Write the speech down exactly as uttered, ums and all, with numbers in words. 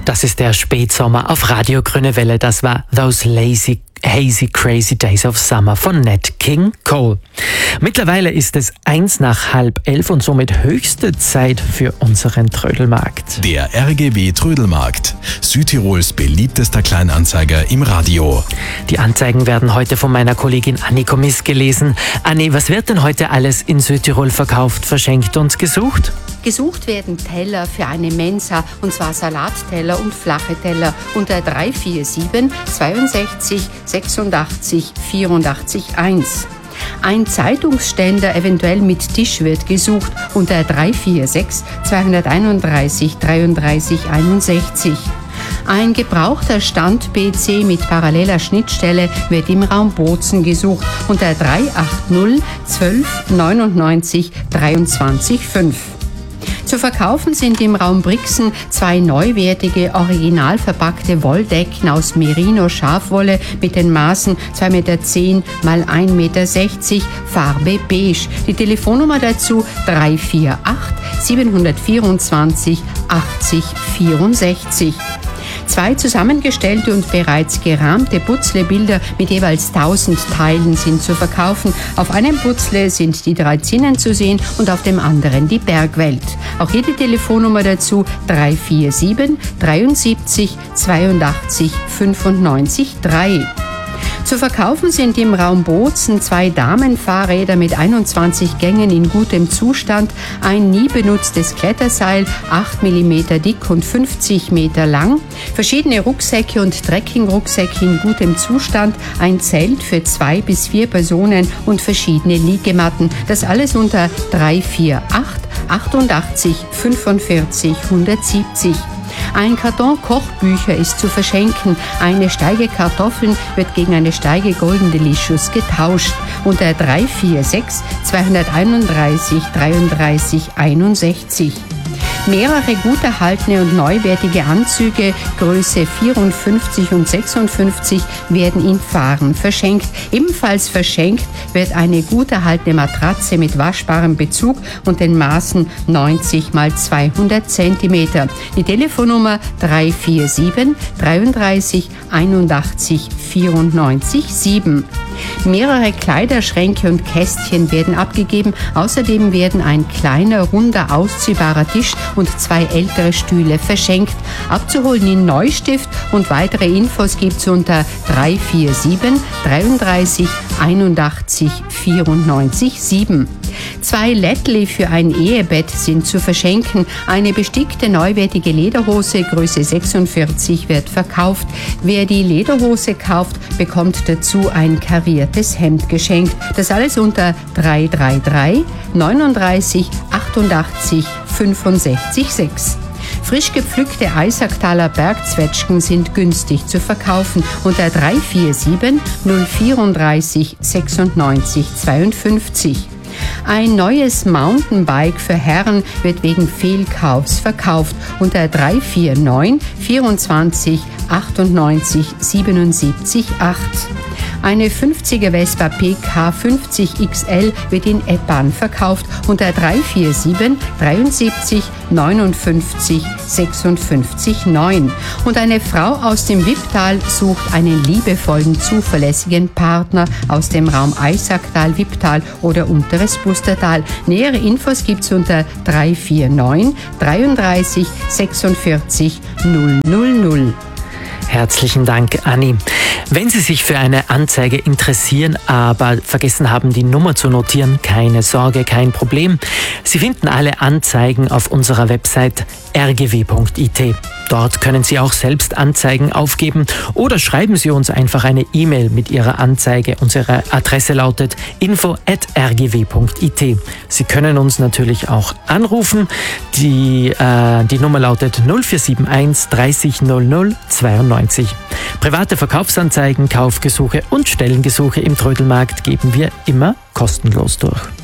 Das ist der Spätsommer auf Radio Grüne Welle. Das war Those Lazy Hazy Crazy Days of Summer von Nat King Cole. Mittlerweile ist es eins nach halb elf und somit höchste Zeit für unseren Trödelmarkt. Der R G W Trödelmarkt, Südtirols beliebtester Kleinanzeiger im Radio. Die Anzeigen werden heute von meiner Kollegin Anni Commis gelesen. Anni, was wird denn heute alles in Südtirol verkauft, verschenkt und gesucht? Gesucht werden Teller für eine Mensa, und zwar Salatteller und flache Teller unter drei vier sieben zweiundsechzig sechsundachtzig vierundachtzig eins. Ein Zeitungsständer eventuell mit Tisch wird gesucht unter drei vier sechs zweihunderteinunddreißig dreiunddreißig einundsechzig. Ein gebrauchter Stand-P C mit paralleler Schnittstelle wird im Raum Bozen gesucht unter drei acht null zwölf neunundneunzig dreiundzwanzig fünf. Zu verkaufen sind im Raum Brixen zwei neuwertige, original verpackte Wolldecken aus Merino-Schafwolle mit den Maßen zwei Meter zehn mal ein Meter sechzig, Farbe beige. Die Telefonnummer dazu drei vier acht siebenhundertvierundzwanzig achtzig vierundsechzig. Zwei zusammengestellte und bereits gerahmte Putzlebilder mit jeweils tausend Teilen sind zu verkaufen. Auf einem Putzle sind die drei Zinnen zu sehen und auf dem anderen die Bergwelt. Auch hier die Telefonnummer dazu drei vier sieben dreiundsiebzig zweiundachtzig fünfundneunzig drei. Zu verkaufen sind im Raum Bozen zwei Damenfahrräder mit einundzwanzig Gängen in gutem Zustand, ein nie benutztes Kletterseil, acht Millimeter dick und fünfzig Meter lang, verschiedene Rucksäcke und Trekkingrucksäcke in gutem Zustand, ein Zelt für zwei bis vier Personen und verschiedene Liegematten. Das alles unter drei vier acht achtundachtzig fünfundvierzig hundertsiebzig. Ein Karton Kochbücher ist zu verschenken. Eine Steige Kartoffeln wird gegen eine Steige Golden Delicious getauscht. Unter drei vier sechs zweihunderteinunddreißig dreiunddreißig einundsechzig. Mehrere gut erhaltene und neuwertige Anzüge, Größe vierundfünfzig und sechsundfünfzig, werden in Fahren verschenkt. Ebenfalls verschenkt wird eine gut erhaltene Matratze mit waschbarem Bezug und den Maßen neunzig mal zweihundert Zentimeter. Die Telefonnummer drei vier sieben dreiunddreißig einundachtzig vierundneunzig sieben. Mehrere Kleiderschränke und Kästchen werden abgegeben. Außerdem werden ein kleiner, runder, ausziehbarer Tisch und zwei ältere Stühle verschenkt. Abzuholen in Neustift und weitere Infos gibt's unter drei vier sieben dreiunddreißig einundachtzig vierundneunzig sieben. Zwei Lättli für ein Ehebett sind zu verschenken. Eine bestickte neuwertige Lederhose, Größe sechsundvierzig, wird verkauft. Wer die Lederhose kauft, bekommt dazu ein kariertes Hemd geschenkt. Das alles unter drei drei drei neununddreißig achtundachtzig fünfundsechzig sechs. Frisch gepflückte Eisacktaler Bergzwetschgen sind günstig zu verkaufen unter drei vier sieben null vierunddreißig sechsundneunzig zweiundfünfzig. Ein neues Mountainbike für Herren wird wegen Fehlkaufs verkauft unter drei vier neun vierundzwanzig achtundneunzig siebenundsiebzig acht. Eine fünfziger Vespa P K fünfzig X L wird in Eppan verkauft unter drei vier sieben dreiundsiebzig neunundfünfzig sechsundfünfzig neun. Und eine Frau aus dem Wipptal sucht einen liebevollen, zuverlässigen Partner aus dem Raum Eisacktal, Wipptal oder Unteres Pustertal. Nähere Infos gibt's unter drei vier neun dreiunddreißig sechsundvierzig null null null. Herzlichen Dank, Anni. Wenn Sie sich für eine Anzeige interessieren, aber vergessen haben, die Nummer zu notieren, keine Sorge, kein Problem. Sie finden alle Anzeigen auf unserer Website r g w punkt i t. Dort können Sie auch selbst Anzeigen aufgeben oder schreiben Sie uns einfach eine E-Mail mit Ihrer Anzeige. Unsere Adresse lautet info at r g w punkt i t. Sie können uns natürlich auch anrufen. Die, äh, die Nummer lautet null vier sieben eins dreißig null null zweiundneunzig. Private Verkaufsanzeigen, Kaufgesuche und Stellengesuche im Trödelmarkt geben wir immer kostenlos durch.